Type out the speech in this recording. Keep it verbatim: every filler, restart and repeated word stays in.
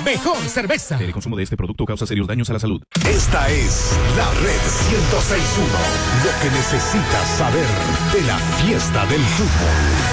mejor cerveza. El consumo de este producto causa serios daños a la salud. Esta es la Red ciento seis punto uno. Lo que necesitas saber de la fiesta del fútbol.